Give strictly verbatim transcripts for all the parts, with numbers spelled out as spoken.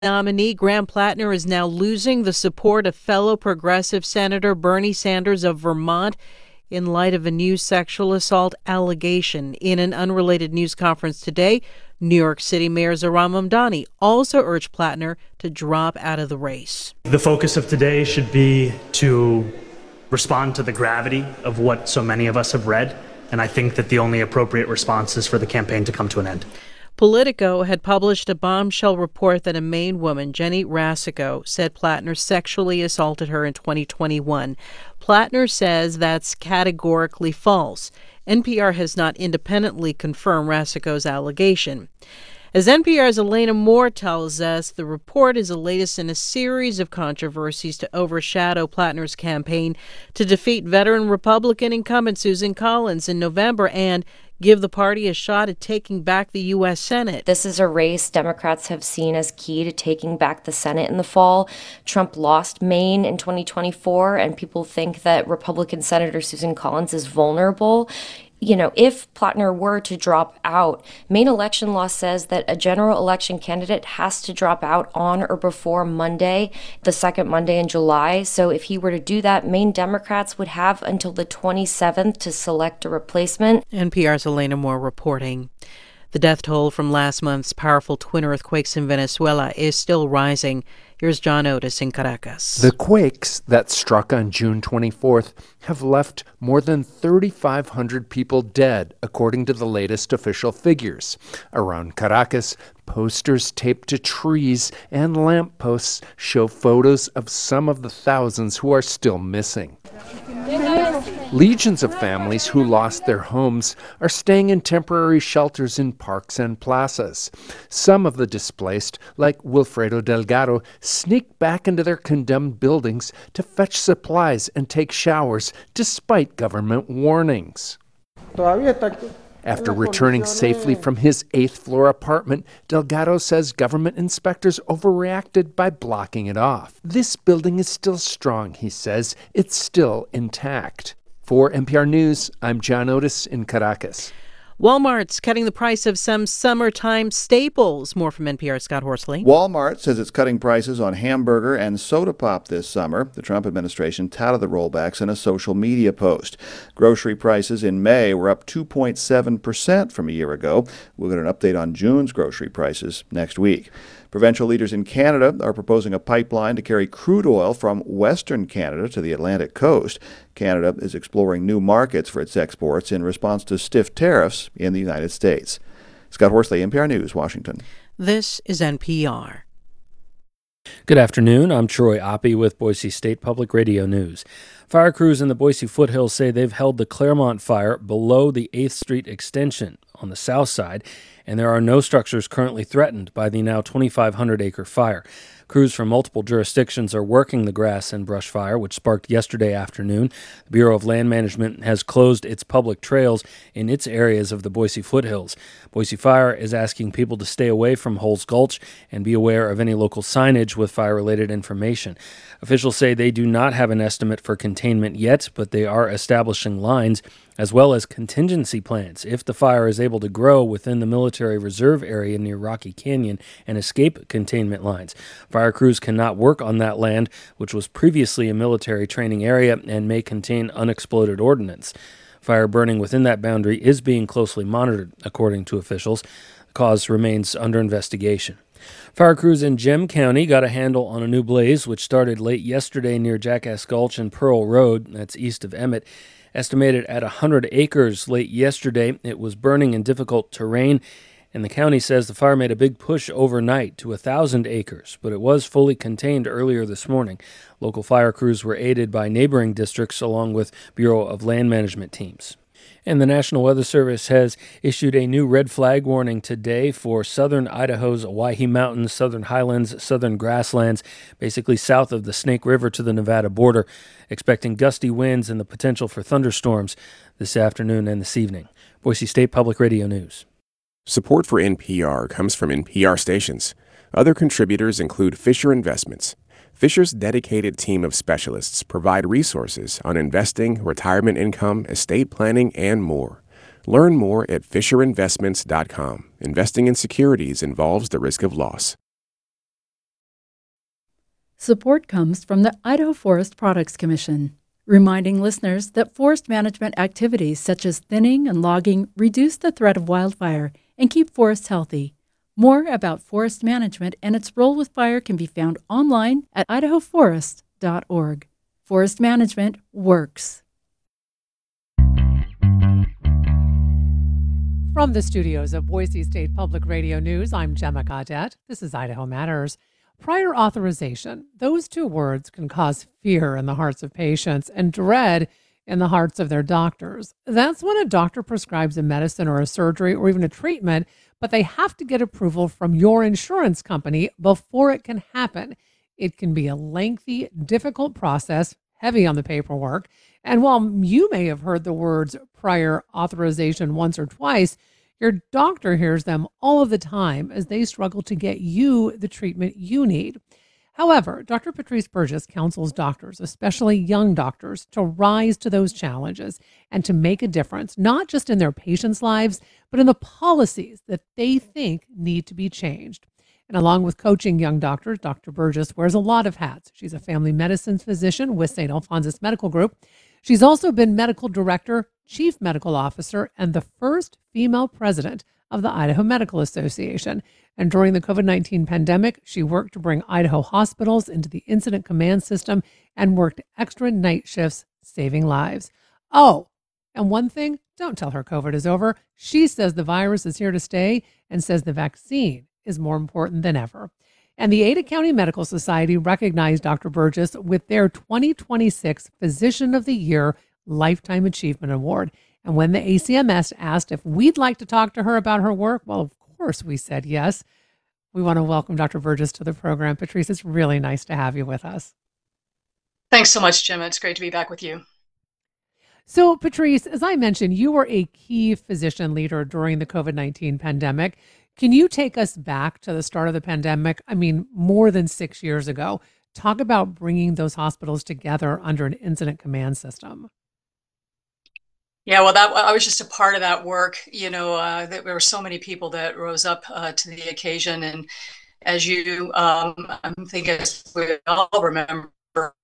Nominee Graham Plattner is now losing the support of fellow progressive Senator Bernie Sanders of Vermont in light of a new sexual assault allegation. In an unrelated news conference today, New York City Mayor Zohran Mamdani also urged Plattner to drop out of the race. The focus of today should be to respond to the gravity of what so many of us have read, and I think that the only appropriate response is for the campaign to come to an end. Politico had published a bombshell report that a Maine woman, Jenny Rasico, said Plattner sexually assaulted her in twenty twenty-one. Plattner says that's categorically false. N P R has not independently confirmed Rasico's allegation. As N P R's Elena Moore tells us, the report is the latest in a series of controversies to overshadow Plattner's campaign to defeat veteran Republican incumbent Susan Collins in November and give the party a shot at taking back the U S Senate. This is a race Democrats have seen as key to taking back the Senate in the fall. Trump lost Maine in twenty twenty-four, and people think that Republican Senator Susan Collins is vulnerable. You know, if Plattner were to drop out, Maine election law says that a general election candidate has to drop out on or before Monday, the second Monday in July. So if he were to do that, Maine Democrats would have until the twenty-seventh to select a replacement. N P R's Elena Moore reporting. The death toll from last month's powerful twin earthquakes in Venezuela is still rising. Here's John Otis in Caracas. The quakes that struck on June twenty-fourth have left more than thirty-five hundred people dead, according to the latest official figures. Around Caracas, posters taped to trees and lampposts show photos of some of the thousands who are still missing. Legions of families who lost their homes are staying in temporary shelters in parks and plazas. Some of the displaced, like Wilfredo Delgado, sneak back into their condemned buildings to fetch supplies and take showers, despite government warnings. After returning safely from his eighth-floor apartment, Delgado says government inspectors overreacted by blocking it off. This building is still strong, he says. It's still intact. For N P R News, I'm John Otis in Caracas. Walmart's cutting the price of some summertime staples. More from N P R's Scott Horsley. Walmart says it's cutting prices on hamburger and soda pop this summer. The Trump administration touted the rollbacks in a social media post. Grocery prices in May were up two point seven percent from a year ago. We'll get an update on June's grocery prices next week. Provincial leaders in Canada are proposing a pipeline to carry crude oil from Western Canada to the Atlantic coast. Canada is exploring new markets for its exports in response to stiff tariffs in the United States. Scott Horsley, N P R News, Washington. This is N P R. Good afternoon. I'm Troy Oppie with Boise State Public Radio News. Fire crews in the Boise foothills say they've held the Claremont fire below the eighth Street extension on the south side, and there are no structures currently threatened by the now twenty-five hundred acre fire. Crews from multiple jurisdictions are working the grass and brush fire, which sparked yesterday afternoon. The Bureau of Land Management has closed its public trails in its areas of the Boise foothills. Boise Fire is asking people to stay away from Holes Gulch and be aware of any local signage with fire-related information. Officials say they do not have an estimate for containment yet, but they are establishing lines as well as contingency plans if the fire is able to grow within the military reserve area near Rocky Canyon and escape containment lines. Fire crews cannot work on that land, which was previously a military training area and may contain unexploded ordnance. Fire burning within that boundary is being closely monitored, according to officials. The cause remains under investigation. Fire crews in Gem County got a handle on a new blaze, which started late yesterday near Jackass Gulch and Pearl Road, that's east of Emmett. Estimated at one hundred acres late yesterday, it was burning in difficult terrain, and the county says the fire made a big push overnight to one thousand acres, but it was fully contained earlier this morning. Local fire crews were aided by neighboring districts along with Bureau of Land Management teams. And the National Weather Service has issued a new red flag warning today for southern Idaho's Owyhee Mountains, southern highlands, southern grasslands, basically south of the Snake River to the Nevada border, expecting gusty winds and the potential for thunderstorms this afternoon and this evening. Boise State Public Radio News. Support for N P R comes from N P R stations. Other contributors include Fisher Investments. Fisher's dedicated team of specialists provide resources on investing, retirement income, estate planning, and more. Learn more at fisher investments dot com. Investing in securities involves the risk of loss. Support comes from the Idaho Forest Products Commission, reminding listeners that forest management activities such as thinning and logging reduce the threat of wildfire and keep forests healthy. More about forest management and its role with fire can be found online at idaho forest dot org. Forest management works. From the studios of Boise State Public Radio News, I'm Gemma Gaudette. This is Idaho Matters. Prior authorization. Those two words can cause fear in the hearts of patients and dread in the hearts of their doctors. That's when a doctor prescribes a medicine or a surgery or even a treatment, but they have to get approval from your insurance company before it can happen. It can be a lengthy, difficult process, heavy on the paperwork. And while you may have heard the words prior authorization once or twice, your doctor hears them all of the time as they struggle to get you the treatment you need. However, Doctor Patrice Burgess counsels doctors, especially young doctors, to rise to those challenges and to make a difference, not just in their patients' lives, but in the policies that they think need to be changed. And along with coaching young doctors, Doctor Burgess wears a lot of hats. She's a family medicine physician with Saint Alphonsus Medical Group. She's also been medical director, chief medical officer, and the first female president of the Idaho Medical Association. And during the COVID nineteen pandemic, she worked to bring Idaho hospitals into the incident command system and worked extra night shifts, saving lives. Oh, and one thing, don't tell her COVID is over. She says the virus is here to stay and says the vaccine is more important than ever. And the Ada County Medical Society recognized Doctor Burgess with their twenty twenty-six Physician of the Year Lifetime Achievement Award. And when the A C M S asked if we'd like to talk to her about her work, well, of course we said yes. We want to welcome Doctor Burgess to the program. Patrice, it's really nice to have you with us. Thanks so much, Jim. It's great to be back with you. So, Patrice, as I mentioned, you were a key physician leader during the COVID nineteen pandemic. Can you take us back to the start of the pandemic? I mean, more than six years ago. Talk about bringing those hospitals together under an incident command system. Yeah, well, that I was just a part of that work. You know, uh, there were so many people that rose up uh, to the occasion, and as you, um, I think, as we all remember,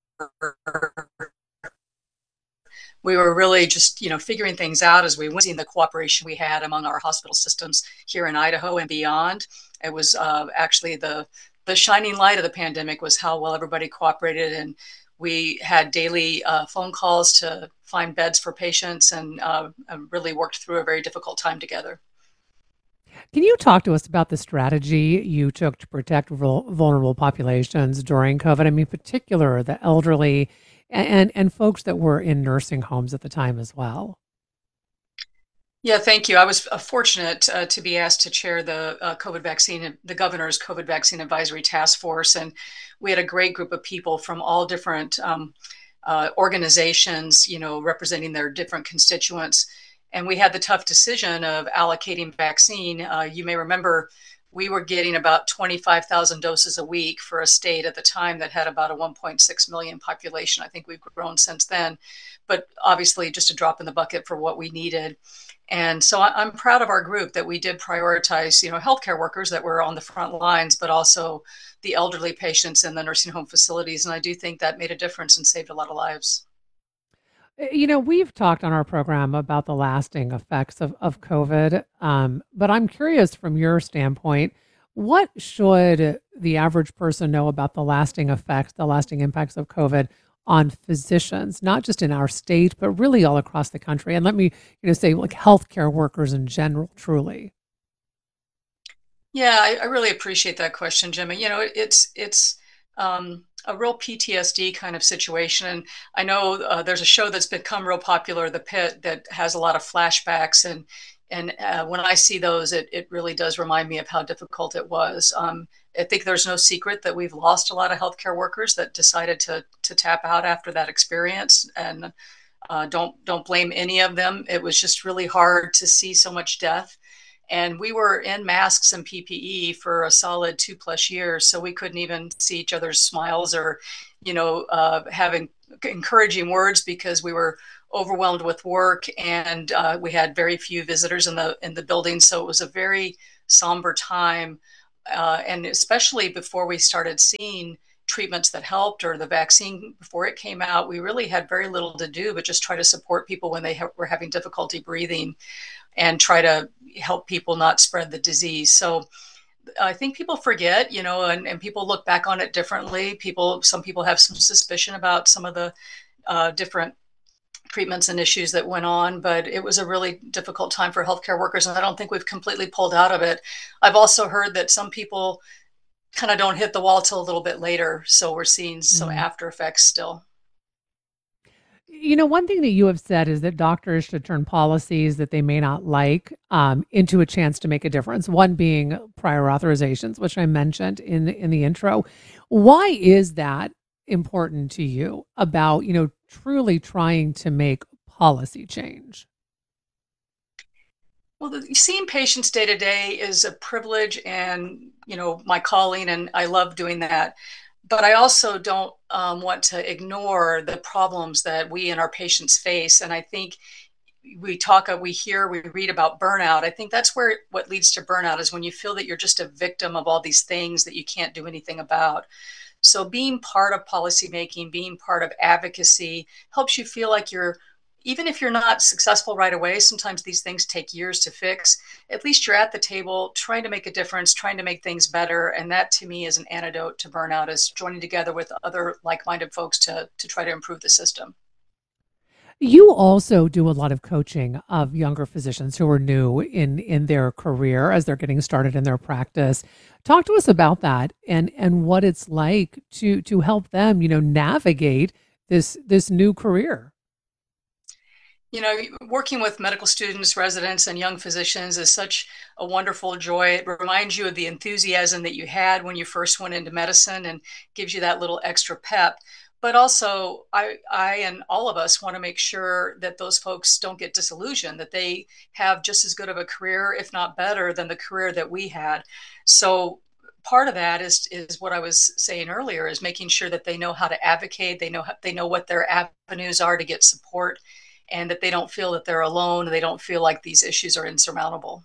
we were really just, you know, figuring things out as we went, seeing the cooperation we had among our hospital systems here in Idaho and beyond. It was uh, actually the the shining light of the pandemic was how well everybody cooperated, and we had daily uh, phone calls to find beds for patients, and uh, really worked through a very difficult time together. Can you talk to us about the strategy you took to protect vulnerable populations during COVID? I mean, in particular, the elderly and, and folks that were in nursing homes at the time as well. Yeah, thank you. I was uh, fortunate uh, to be asked to chair the uh, COVID vaccine, the governor's COVID vaccine advisory task force. And we had a great group of people from all different um, uh, organizations, you know, representing their different constituents. And we had the tough decision of allocating vaccine. Uh, you may remember we were getting about twenty-five thousand doses a week for a state at the time that had about a one point six million population. I think we've grown since then, but obviously just a drop in the bucket for what we needed. And so I'm proud of our group that we did prioritize, you know, healthcare workers that were on the front lines, but also the elderly patients in the nursing home facilities. And I do think that made a difference and saved a lot of lives. You know, we've talked on our program about the lasting effects of, of COVID, um, but I'm curious from your standpoint, what should the average person know about the lasting effects, the lasting impacts of COVID on physicians, not just in our state, but really all across the country? And let me, you know, say like healthcare workers in general, truly. Yeah, I, I really appreciate that question, Jimmy. You know, it, it's it's um, a real P T S D kind of situation. And I know uh, there's a show that's become real popular, The Pit, that has a lot of flashbacks. And and uh, when I see those, it, it really does remind me of how difficult it was. Um, I think there's no secret that we've lost a lot of healthcare workers that decided to to tap out after that experience. And uh, don't don't blame any of them. It was just really hard to see so much death. And we were in masks and P P E for a solid two plus years, so we couldn't even see each other's smiles or, you know, uh, having encouraging words because we were overwhelmed with work, and uh, we had very few visitors in the in the building. So it was a very somber time, uh, and especially before we started seeing treatments that helped or the vaccine before it came out. We really had very little to do but just try to support people when they ha- were having difficulty breathing and try to help people not spread the disease. So I think people forget, you know, and, and people look back on it differently. People, some people have some suspicion about some of the uh, different treatments and issues that went on, but it was a really difficult time for healthcare workers, and I don't think we've completely pulled out of it. I've also heard that some people kind of don't hit the wall till a little bit later, so we're seeing some Mm. after effects still. You know, one thing that you have said is that doctors should turn policies that they may not like um, into a chance to make a difference. One being prior authorizations, which I mentioned in in the intro. Why is that important to you about, you know, truly trying to make policy change? Well, the, seeing patients day to day is a privilege and, you know, my calling, and I love doing that. But I also don't um, want to ignore the problems that we and our patients face. And I think we talk, uh, we hear, we read about burnout. I think that's where what leads to burnout is when you feel that you're just a victim of all these things that you can't do anything about. So being part of policymaking, being part of advocacy helps you feel like you're, even if you're not successful right away, sometimes these things take years to fix. At least you're at the table trying to make a difference, trying to make things better. And that to me is an antidote to burnout, is joining together with other like-minded folks to, to try to improve the system. You also do a lot of coaching of younger physicians who are new in in their career as they're getting started in their practice. Talk to us about that and and what it's like to to help them, you know, navigate this this new career. You know, working with medical students, residents, and young physicians is such a wonderful joy. It reminds you of the enthusiasm that you had when you first went into medicine and gives you that little extra pep. But also, I, I and all of us want to make sure that those folks don't get disillusioned, that they have just as good of a career, if not better, than the career that we had. So part of that is is what I was saying earlier, is making sure that they know how to advocate, they know how, they know what their avenues are to get support, and that they don't feel that they're alone. They don't feel like these issues are insurmountable.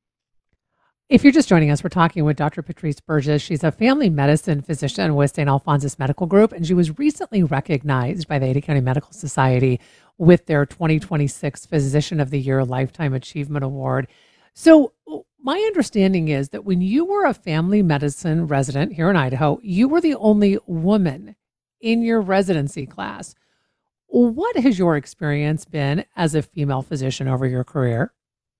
If you're just joining us, we're talking with Doctor Patrice Burgess. She's a family medicine physician with Saint Alphonsus Medical Group, and she was recently recognized by the Ada County Medical Society with their twenty twenty-six Physician of the Year Lifetime Achievement Award. So, my understanding is that when you were a family medicine resident here in Idaho, you were the only woman in your residency class. What has your experience been as a female physician over your career?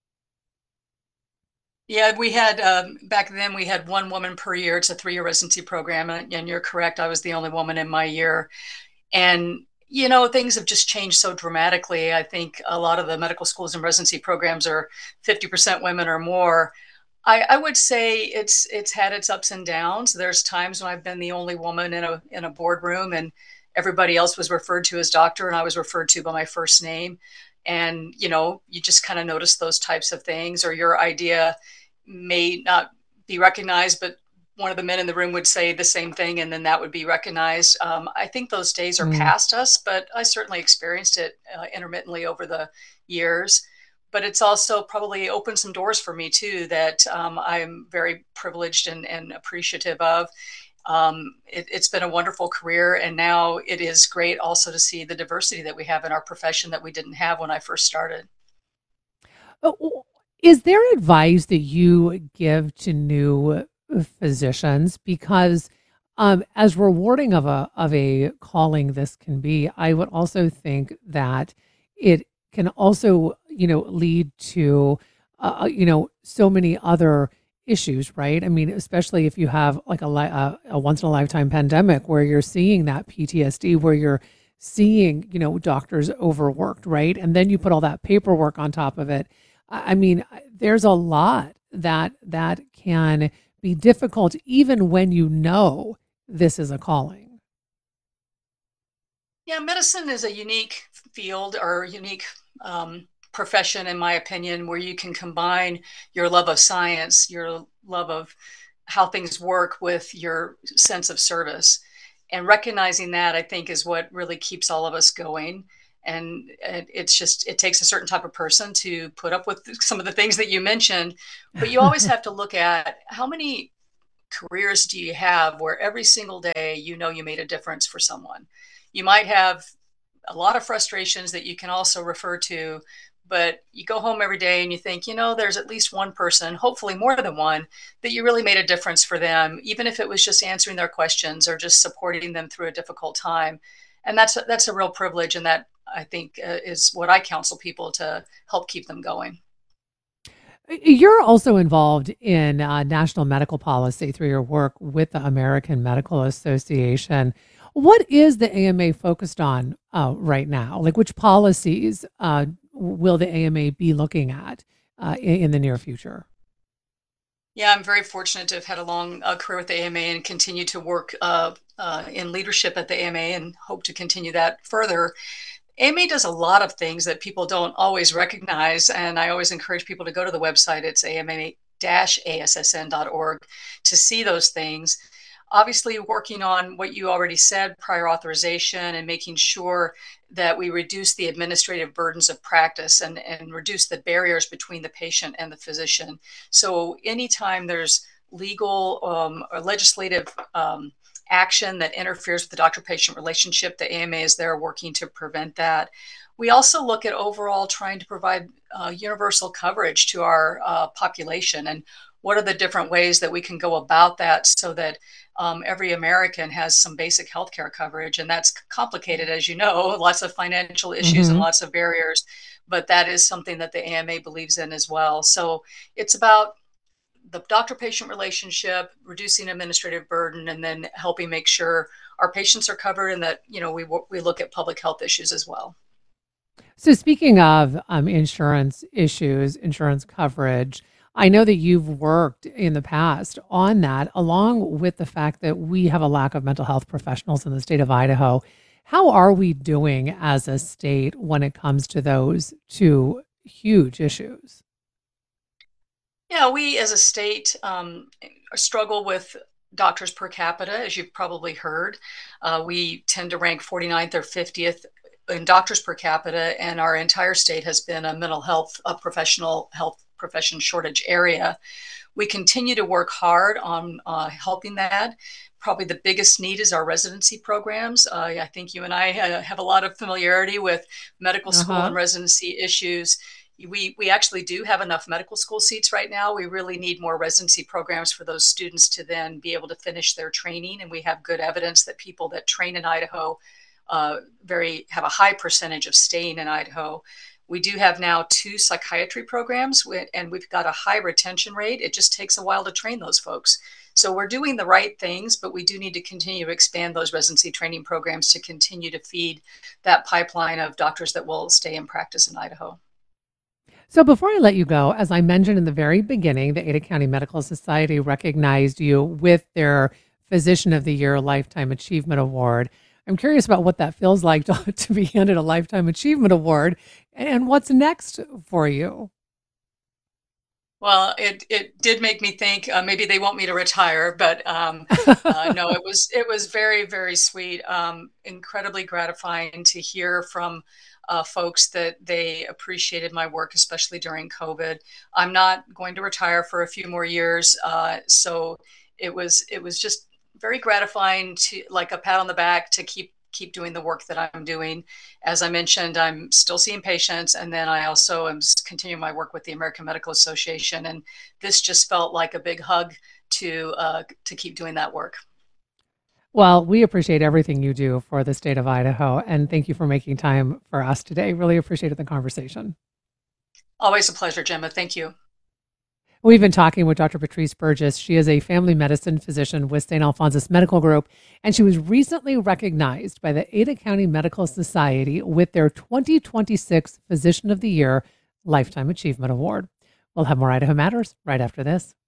Yeah, we had um, back then we had one woman per year. It's a three-year residency program, and, and you're correct. I was the only woman in my year, and you know things have just changed so dramatically. I think a lot of the medical schools and residency programs are fifty percent women or more. I, I would say it's it's had its ups and downs. There's times when I've been the only woman in a in a boardroom, and everybody else was referred to as doctor, and I was referred to by my first name. And you know, you just kind of notice those types of things, or your idea may not be recognized, but one of the men in the room would say the same thing, and then that would be recognized. Um, I think those days are Mm. past us, but I certainly experienced it uh, intermittently over the years. But it's also probably opened some doors for me too that um, I'm very privileged and, and appreciative of. Um, it, it's been a wonderful career, and now it is great also to see the diversity that we have in our profession that we didn't have when I first started. Oh, is there advice that you give to new physicians? Because um, as rewarding of a of a calling this can be, I would also think that it can also, you know, lead to, uh, you know, so many other issues, right? I mean, especially if you have like a, li- a, a once in a lifetime pandemic where you're seeing that P T S D, where you're seeing, you know, doctors overworked, right? And then you put all that paperwork on top of it. I I mean, I- there's a lot that that can be difficult even when you know this is a calling. Yeah, medicine is a unique field or unique um, profession, in my opinion, where you can combine your love of science, your love of how things work with your sense of service. And recognizing that, I think, is what really keeps all of us going. And it- it's just, it takes a certain type of person to put up with some of the things that you mentioned. But you always have to look at how many careers do you have where every single day you know you made a difference for someone? You might have a lot of frustrations that you can also refer to, but you go home every day and you think, you know, there's at least one person, hopefully more than one, that you really made a difference for them, even if it was just answering their questions or just supporting them through a difficult time. And that's a, that's a real privilege, and that I think uh, is what I counsel people to help keep them going. You're also involved in uh, national medical policy through your work with the American Medical Association. What is the A M A focused on uh, right now? Like, which policies uh, will the A M A be looking at uh, in, in the near future? Yeah, I'm very fortunate to have had a long uh, career with the A M A and continue to work uh, uh, in leadership at the A M A and hope to continue that further. A M A does a lot of things that people don't always recognize, and I always encourage people to go to the website. It's A M A dash A S S N dot org to see those things. Obviously, working on what you already said, prior authorization, and making sure that we reduce the administrative burdens of practice and, and reduce the barriers between the patient and the physician. So anytime there's legal um, or legislative um, action that interferes with the doctor-patient relationship, the A M A is there working to prevent that. We also look at overall trying to provide uh, universal coverage to our uh, population, and what are the different ways that we can go about that so that um, every American has some basic healthcare coverage. And that's complicated, as you know, lots of financial issues and Mm-hmm. lots of barriers, but that is something that the A M A believes in as well. So it's about the doctor-patient relationship, reducing administrative burden, and then helping make sure our patients are covered, and that, you know, we we look at public health issues as well. So speaking of um, insurance issues, insurance coverage, I know that you've worked in the past on that, along with the fact that we have a lack of mental health professionals in the state of Idaho. How are we doing as a state when it comes to those two huge issues? Yeah, we as a state um, struggle with doctors per capita, as you've probably heard. Uh, we tend to rank forty-ninth or fiftieth in doctors per capita, and our entire state has been a mental health, a professional health profession shortage area. We continue to work hard on uh, helping that. Probably the biggest need is our residency programs. Uh, I think you and I uh, have a lot of familiarity with medical school Uh-huh. and residency issues. We, we actually do have enough medical school seats right now. We really need more residency programs for those students to then be able to finish their training. And we have good evidence that people that train in Idaho uh, very have a high percentage of staying in Idaho. We do have now two psychiatry programs, and we've got a high retention rate. It just takes a while to train those folks. So we're doing the right things, but we do need to continue to expand those residency training programs to continue to feed that pipeline of doctors that will stay in practice in Idaho. So before I let you go, as I mentioned in the very beginning, the Ada County Medical Society recognized you with their Physician of the Year Lifetime Achievement Award. I'm curious about what that feels like to, to be handed a Lifetime Achievement Award, and what's next for you. Well, it it did make me think uh, maybe they want me to retire, but um, uh, no, it was it was very, very sweet, um, incredibly gratifying to hear from uh, folks that they appreciated my work, especially during COVID. I'm not going to retire for a few more years, uh, so it was it was just very gratifying, to like a pat on the back, to keep keep doing the work that I'm doing. As I mentioned, I'm still seeing patients, and then I also am s- continuing my work with the American Medical Association, and this just felt like a big hug to uh, to keep doing that work. Well, we appreciate everything you do for the state of Idaho, and thank you for making time for us today. Really appreciated the conversation. Always a pleasure, Gemma. Thank you. We've been talking with Doctor Patrice Burgess. She is a family medicine physician with Saint Alphonsus Medical Group, and she was recently recognized by the Ada County Medical Society with their twenty twenty-six Physician of the Year Lifetime Achievement Award. We'll have more Idaho Matters right after this.